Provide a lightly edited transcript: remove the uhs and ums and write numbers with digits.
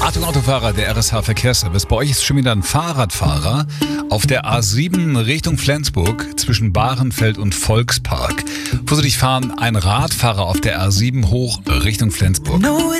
Achtung Autofahrer, der RSH Verkehrsservice. Bei euch ist schon wieder ein Fahrradfahrer auf der A7 Richtung Flensburg zwischen Bahrenfeld und Volkspark. Vorsichtig fahren, ein Radfahrer auf der A7 hoch Richtung Flensburg.